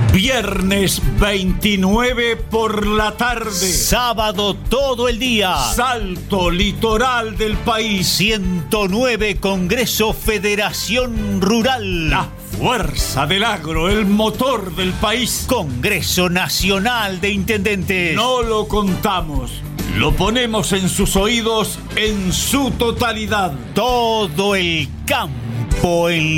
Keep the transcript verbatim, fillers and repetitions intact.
Viernes veintinueve por la tarde. Sábado todo el día. Salto litoral del país. ciento nueve Congreso Federación Rural. La fuerza del agro, el motor del país. Congreso Nacional de Intendentes. No lo contamos, lo ponemos en sus oídos en su totalidad. Todo el campo en